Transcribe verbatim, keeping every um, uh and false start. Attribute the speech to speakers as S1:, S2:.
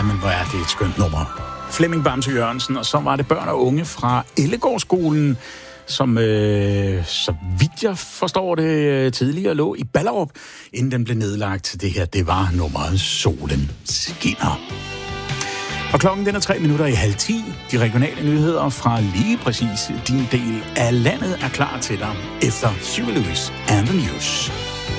S1: Ja, men hvor er det et skønt nummer. Flemming Bamse Jørgensen, og så var det børn og unge fra Ellegårdsskolen, som, øh, så vidt jeg forstår det, tidligere lå i Ballerup, inden den blev nedlagt. Det her, det var nummeret Solen Skinner. Og klokken den er tre minutter i halv ti. De regionale nyheder fra lige præcis din del af landet er klar til dig efter Huey Lewis and the News.